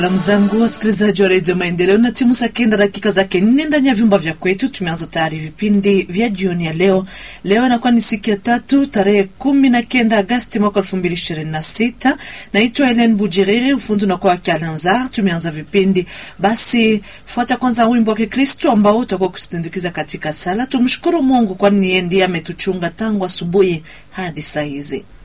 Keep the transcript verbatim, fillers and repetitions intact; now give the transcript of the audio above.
Salamu zangu wasikilizaji wa Radio Maendeleo, na timu saa kenda dakika zake nne ndani ya vyumba vya kwetu. Tumeanza tayari vipindi vya jioni ya leo. Leo inakuwa ni siku ya tatu, tarehe kumi na kenda Agosti mwaka elfu mbili ishirini na sita. Naitwa Helen Bujiriri, ufundi na kwa Kalanzar. Tumeanza vipindi. Basi fuata kwanza wimbo wa Kikristo ambao utakuwa kusindikiza katika sala. Tumshukuru Mungu kwani yeye ndiye ametuchunga tangu asubuhi hadi saa hizi.